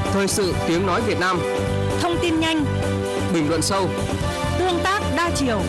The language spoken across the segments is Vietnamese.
Thời sự tiếng nói Việt Nam. Thông tin nhanh, bình luận sâu, tương tác đa chiều.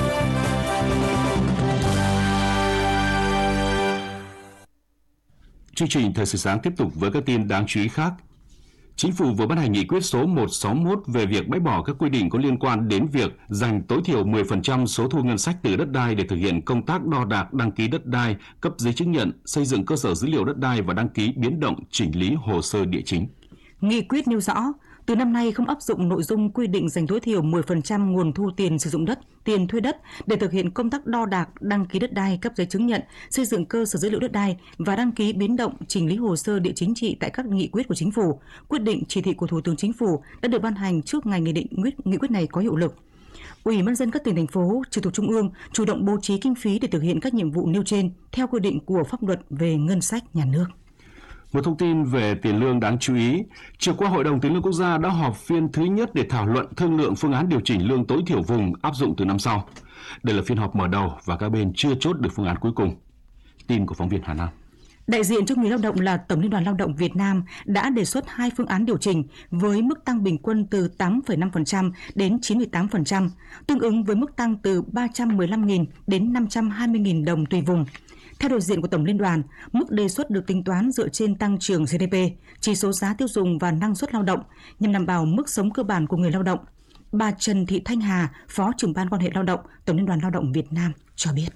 Chương trình Thời sự sáng tiếp tục với các tin đáng chú ý khác. Chính phủ vừa ban hành nghị quyết số 161 về việc bãi bỏ các quy định có liên quan đến việc dành tối thiểu 10% số thu ngân sách từ đất đai để thực hiện công tác đo đạc, đăng ký đất đai, cấp giấy chứng nhận, xây dựng cơ sở dữ liệu đất đai và đăng ký biến động, chỉnh lý hồ sơ địa chính. Nghị quyết nêu rõ, từ năm nay không áp dụng nội dung quy định dành tối thiểu 10% nguồn thu tiền sử dụng đất, tiền thuê đất để thực hiện công tác đo đạc, đăng ký đất đai, cấp giấy chứng nhận, xây dựng cơ sở dữ liệu đất đai và đăng ký biến động, chỉnh lý hồ sơ địa chính trị tại các nghị quyết của Chính phủ, quyết định chỉ thị của Thủ tướng Chính phủ đã được ban hành trước ngày nghị quyết này có hiệu lực. Ủy ban nhân dân các tỉnh, thành phố trực thuộc Trung ương chủ động bố trí kinh phí để thực hiện các nhiệm vụ nêu trên theo quy định của pháp luật về ngân sách nhà nước. Một thông tin về tiền lương đáng chú ý, chiều qua Hội đồng Tiền lương Quốc gia đã họp phiên thứ nhất để thảo luận thương lượng phương án điều chỉnh lương tối thiểu vùng áp dụng từ năm sau. Đây là phiên họp mở đầu và các bên chưa chốt được phương án cuối cùng. Tin của phóng viên Hà Nam. Đại diện cho người lao động là Tổng Liên đoàn Lao động Việt Nam đã đề xuất hai phương án điều chỉnh với mức tăng bình quân từ 8,5% đến 98%, tương ứng với mức tăng từ 315.000 đến 520.000 đồng tùy vùng. Theo đại diện của Tổng Liên đoàn, mức đề xuất được tính toán dựa trên tăng trưởng GDP, chỉ số giá tiêu dùng và năng suất lao động nhằm đảm bảo mức sống cơ bản của người lao động. Bà Trần Thị Thanh Hà, Phó trưởng ban quan hệ lao động, Tổng Liên đoàn Lao động Việt Nam cho biết.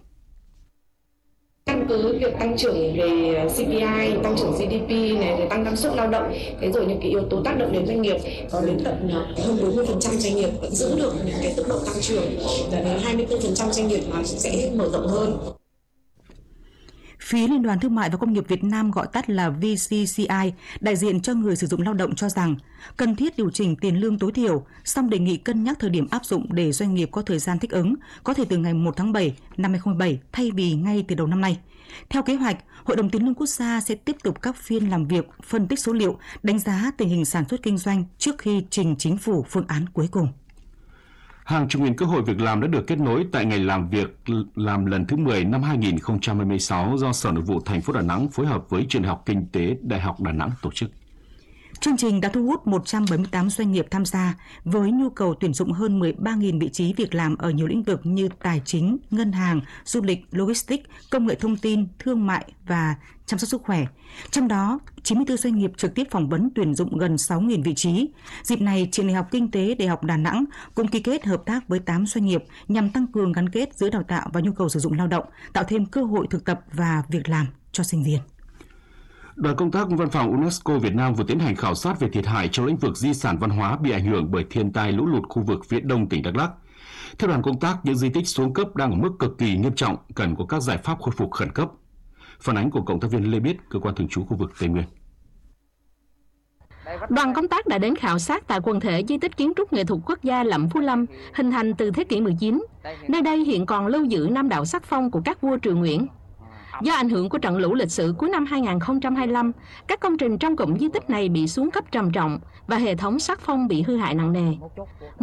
Căn cứ việc tăng trưởng về CPI, tăng trưởng GDP này, rồi tăng năng suất lao động, thế rồi những cái yếu tố tác động đến doanh nghiệp, có đến tận hơn 40% doanh nghiệp vẫn giữ được những cái tốc độ tăng trưởng, đến 24% doanh nghiệp nó sẽ mở rộng hơn. Phía Liên đoàn Thương mại và Công nghiệp Việt Nam, gọi tắt là VCCI, đại diện cho người sử dụng lao động cho rằng cần thiết điều chỉnh tiền lương tối thiểu, song đề nghị cân nhắc thời điểm áp dụng để doanh nghiệp có thời gian thích ứng, có thể từ ngày 1 tháng 7 năm 2017 thay vì ngay từ đầu năm nay. Theo kế hoạch, Hội đồng Tiền lương Quốc gia sẽ tiếp tục các phiên làm việc, phân tích số liệu, đánh giá tình hình sản xuất kinh doanh trước khi trình Chính phủ phương án cuối cùng. Hàng chục nghìn cơ hội việc làm đã được kết nối tại ngày làm việc làm lần thứ 10 năm 2026 do Sở Nội vụ thành phố Đà Nẵng phối hợp với Trường Đại học Kinh tế Đại học Đà Nẵng tổ chức. Chương trình đã thu hút 178 doanh nghiệp tham gia với nhu cầu tuyển dụng hơn 13.000 vị trí việc làm ở nhiều lĩnh vực như tài chính, ngân hàng, du lịch, logistics, công nghệ thông tin, thương mại và chăm sóc sức khỏe. Trong đó, 94 doanh nghiệp trực tiếp phỏng vấn tuyển dụng gần 6.000 vị trí. Dịp này, Trường Đại học Kinh tế Đại học Đà Nẵng cũng ký kết hợp tác với 8 doanh nghiệp nhằm tăng cường gắn kết giữa đào tạo và nhu cầu sử dụng lao động, tạo thêm cơ hội thực tập và việc làm cho sinh viên. Đoàn công tác Văn phòng UNESCO Việt Nam vừa tiến hành khảo sát về thiệt hại trong lĩnh vực di sản văn hóa bị ảnh hưởng bởi thiên tai lũ lụt khu vực phía đông tỉnh Đắk Lắk. Theo đoàn công tác, những di tích xuống cấp đang ở mức cực kỳ nghiêm trọng, cần có các giải pháp khôi phục khẩn cấp. Phản ánh của cộng tác viên Lê Biết, cơ quan thường trú khu vực Tây Nguyên. Đoàn công tác đã đến khảo sát tại quần thể di tích kiến trúc nghệ thuật quốc gia Lậm Phú Lâm, hình thành từ thế kỷ 19. Nơi đây hiện còn lưu giữ nam đạo sắc phong của các vua Triều Nguyễn. Do ảnh hưởng của trận lũ lịch sử cuối năm 2025, các công trình trong cụm di tích này bị xuống cấp trầm trọng và hệ thống sắc phong bị hư hại nặng nề.